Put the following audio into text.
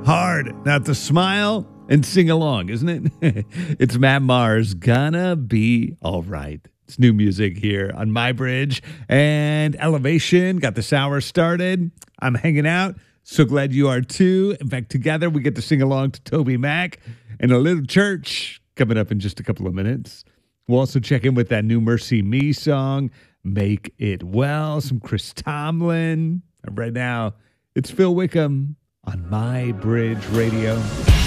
Hard not to smile and sing along, isn't it? It's Matt Mars, Gonna Be Alright. It's new music here on My Bridge and Elevation. Got this hour started. I'm hanging out. So glad you are too. In fact, together we get to sing along to Toby Mac and A Little Church coming up in just a couple of minutes. We'll also check in with that new Mercy Me song, Make It Well, some Chris Tomlin. And right now, it's Phil Wickham on My Bridge Radio.